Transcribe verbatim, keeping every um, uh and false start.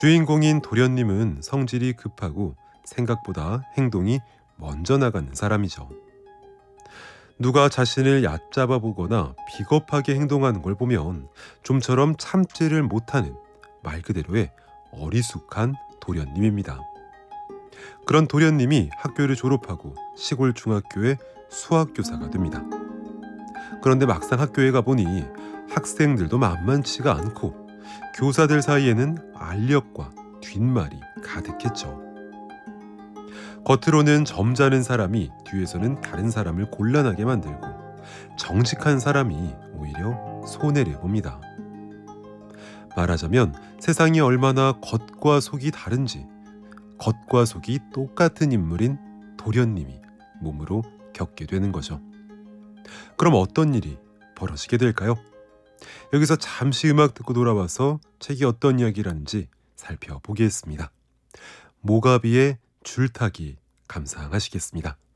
주인공인 도련님은 성질이 급하고 생각보다 행동이 먼저 나가는 사람이죠. 누가 자신을 얕잡아 보거나 비겁하게 행동하는 걸 보면 좀처럼 참지를 못하는 말 그대로의 어리숙한 도련님입니다. 그런 도련님이 학교를 졸업하고 시골 중학교의 수학교사가 됩니다. 그런데 막상 학교에 가보니 학생들도 만만치가 않고 교사들 사이에는 알력과 뒷말이 가득했죠. 겉으로는 점잖은 사람이 뒤에서는 다른 사람을 곤란하게 만들고 정직한 사람이 오히려 손해를 봅니다. 말하자면 세상이 얼마나 겉과 속이 다른지 겉과 속이 똑같은 인물인 도련님이 몸으로 겪게 되는 거죠. 그럼 어떤 일이 벌어지게 될까요? 여기서 잠시 음악 듣고 돌아와서 책이 어떤 이야기라는지 살펴보겠습니다. 모가비의 줄타기 감상하시겠습니다.